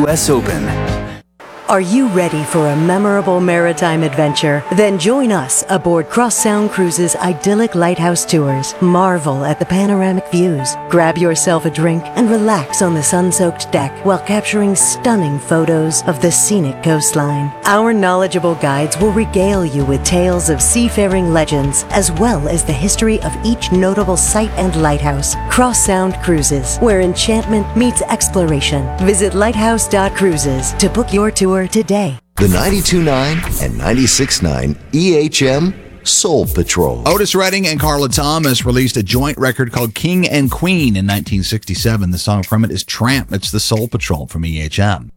U.S. Open. Are you ready for a memorable maritime adventure? Then join us aboard Cross Sound Cruises' idyllic lighthouse tours. Marvel at the panoramic views. Grab yourself a drink and relax on the sun-soaked deck while capturing stunning photos of the scenic coastline. Our knowledgeable guides will regale you with tales of seafaring legends as well as the history of each notable site and lighthouse. Cross Sound Cruises, where enchantment meets exploration. Visit lighthouse.cruises to book your tour today. The 92.9 and 96.9 EHM Soul Patrol. Otis Redding and Carla Thomas released a joint record called King and Queen in 1967. The song from it is Tramp. It's the Soul Patrol from EHM.